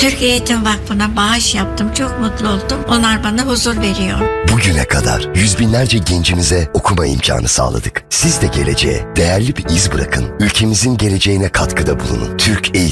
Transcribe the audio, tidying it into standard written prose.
Türk Eğitim Vakfı'na bağış yaptım. Çok mutlu oldum. Onlar bana huzur veriyor. Bugüne kadar yüz binlerce gencimize okuma imkanı sağladık. Siz de geleceğe değerli bir iz bırakın. Ülkemizin geleceğine katkıda bulunun. Türk Eğitim